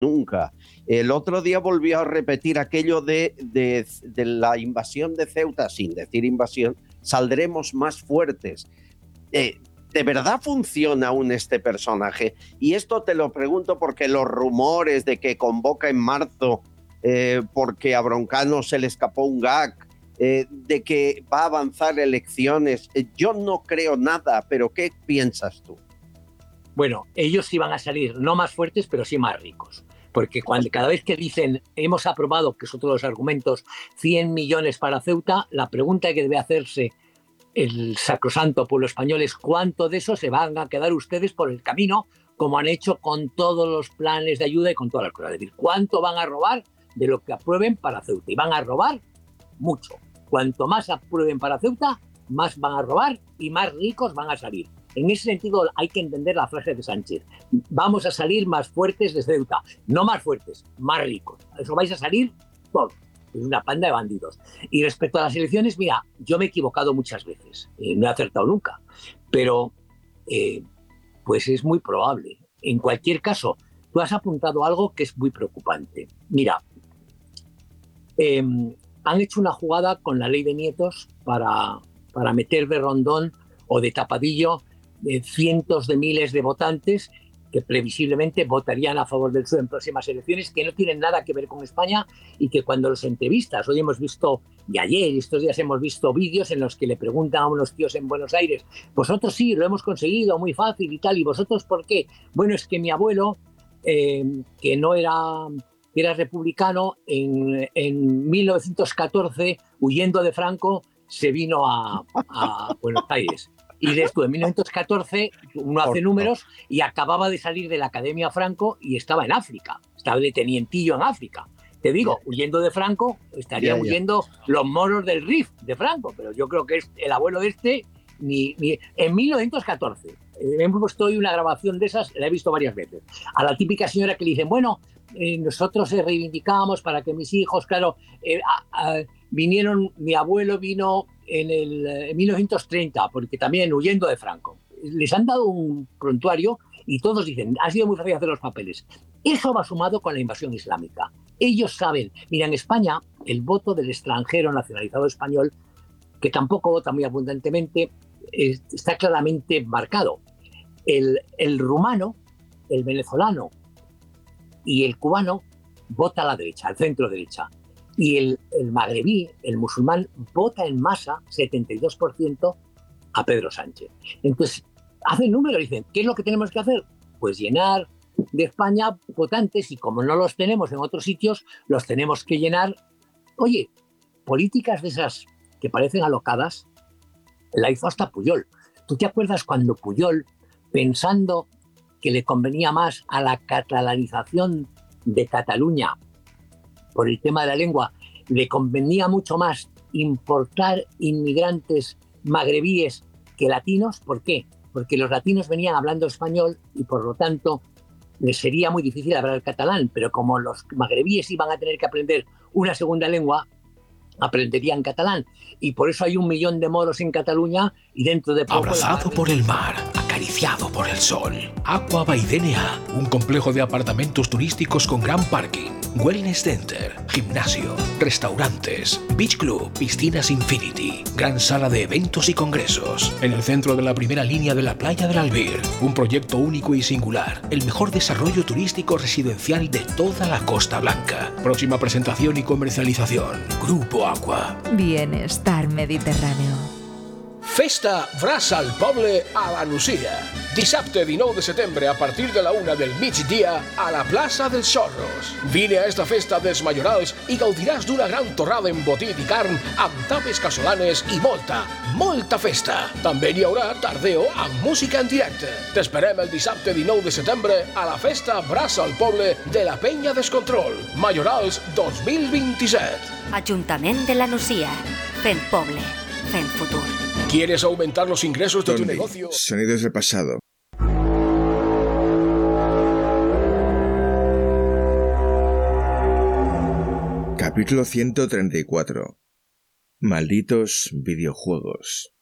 nunca. El otro día volvió a repetir aquello de la invasión de Ceuta, sin decir invasión, saldremos más fuertes. ¿De verdad funciona aún este personaje? Y esto te lo pregunto porque los rumores de que convoca en marzo, porque a Broncano se le escapó un gag, de que va a avanzar elecciones, yo no creo nada, pero ¿qué piensas tú? Bueno, ellos sí van a salir, no más fuertes, pero sí más ricos. Porque cada vez que dicen hemos aprobado, que es otro de los argumentos, 100 millones para Ceuta, la pregunta que debe hacerse el sacrosanto pueblo español es cuánto de eso se van a quedar ustedes por el camino, como han hecho con todos los planes de ayuda y con todas las cosas. Es decir, cuánto van a robar de lo que aprueben para Ceuta. Y van a robar mucho. Cuanto más aprueben para Ceuta, más van a robar y más ricos van a salir. En ese sentido hay que entender la frase de Sánchez. Vamos a salir más fuertes de Ceuta. No más fuertes, más ricos. Eso vais a salir todos. Es una panda de bandidos. Y respecto a las elecciones, mira, yo me he equivocado muchas veces. No he acertado nunca. Pero pues es muy probable. En cualquier caso, tú has apuntado algo que es muy preocupante. Mira, han hecho una jugada con la ley de nietos para meter de rondón o de tapadillo cientos de miles de votantes que previsiblemente votarían a favor del PSOE en próximas elecciones, que no tienen nada que ver con España y que cuando los entrevistas, hoy hemos visto, y ayer, estos días hemos visto vídeos en los que le preguntan a unos tíos en Buenos Aires, vosotros sí, lo hemos conseguido, muy fácil y tal, ¿y vosotros por qué? Bueno, es que mi abuelo, que no era republicano, en 1914, huyendo de Franco, se vino a Buenos Aires. Y después, en 1914, uno hace números y acababa de salir de la Academia Franco y estaba en África. Estaba de tenientillo en África. Te digo, huyendo de Franco, estarían huyendo los moros del Rif de Franco, pero yo creo que es el abuelo de este, en 1914. Hemos puesto hoy una grabación de esas, la he visto varias veces. A la típica señora que le dicen, bueno, nosotros reivindicamos para que mis hijos, claro, vinieron, mi abuelo vino en 1930, porque también huyendo de Franco. Les han dado un prontuario y todos dicen, ha sido muy fácil hacer los papeles. Eso va sumado con la invasión islámica. Ellos saben, mira, en España, el voto del extranjero nacionalizado español, que tampoco vota muy abundantemente, está claramente marcado. El rumano, el venezolano y el cubano vota a la derecha, al centro derecha. Y el magrebí, el musulmán, vota en masa, 72%, a Pedro Sánchez. Entonces, hacen números y dicen, ¿qué es lo que tenemos que hacer? Pues llenar de España votantes y como no los tenemos en otros sitios, los tenemos que llenar. Oye, políticas de esas que parecen alocadas, la hizo hasta Pujol. ¿Tú te acuerdas cuando Pujol, pensando que le convenía más a la catalanización de Cataluña, por el tema de la lengua, le convenía mucho más importar inmigrantes magrebíes que latinos? ¿Por qué? Porque los latinos venían hablando español y por lo tanto les sería muy difícil hablar catalán, pero como los magrebíes iban a tener que aprender una segunda lengua, aprenderían catalán. Y por eso hay 1 millón de moros en Cataluña y dentro de poco... Abrazado por el mar, acariciado por el sol. Aqua by DNA, un complejo de apartamentos turísticos con gran parking, wellness center, gimnasio, restaurantes, beach club, piscinas infinity, gran sala de eventos y congresos. En el centro de la primera línea de la playa del Albir, un proyecto único y singular, el mejor desarrollo turístico residencial de toda la Costa Blanca. Próxima presentación y comercialización, Grupo Aqua. Bienestar mediterráneo. Festa Brasa al Poble a la Nucia. Dissabte 19 de setembre a partir de la 1 del migdia a la plaça dels Xorros. Vine a esta festa dels Majorals i gaudiràs d'una gran torrada embotit i carn amb tapes casolanes i molta festa. També hi haurà tardeo amb música en directe. T'esperem el dissabte 19 de setembre a la festa Brasa al Poble de la Penya Descontrol. Majorals 2027. Ajuntament de la Nucia. Fent poble. Fent futur. ¿Quieres aumentar los ingresos de tu negocio? Sonidos del pasado. Capítulo 134. Malditos videojuegos.